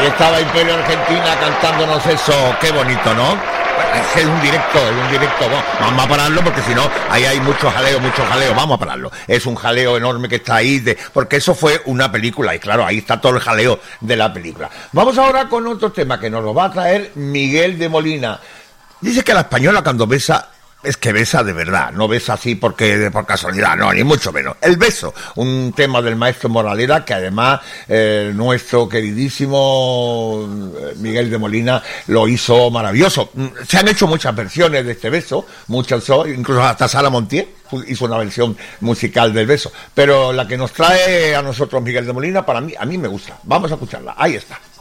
Ahí estaba Imperio Argentina cantándonos eso, qué bonito, ¿no? Bueno, es un directo, bueno, vamos a pararlo porque si no, ahí hay mucho jaleo, vamos a pararlo. Es un jaleo enorme que está ahí, porque eso fue una película, y claro, ahí está todo el jaleo de la película. Vamos ahora con otro tema que nos lo va a traer Miguel de Molina. Dice que la española cuando besa, es que besa de verdad, no besa así por casualidad, no, ni mucho menos. El beso, un tema del maestro Moraleda que además nuestro queridísimo Miguel de Molina lo hizo maravilloso. Se han hecho muchas versiones de este beso, muchas, incluso hasta Sara Montiel hizo una versión musical del beso, pero la que nos trae a nosotros Miguel de Molina, a mí me gusta. Vamos a escucharla, ahí está.